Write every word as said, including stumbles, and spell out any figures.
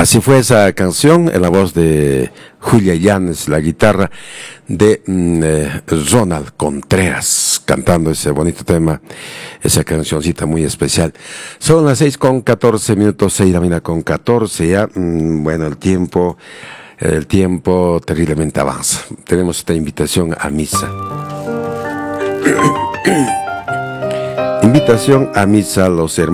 Así fue esa canción en la voz de Julia Llanes, la guitarra de mm, eh, Ronald Contreras, cantando ese bonito tema, esa cancioncita muy especial. Son las seis con catorce minutos, seis de la mañana con catorce ya. Mm, bueno, el tiempo, el tiempo terriblemente avanza. Tenemos esta invitación a misa. Invitación a misa a los hermanos.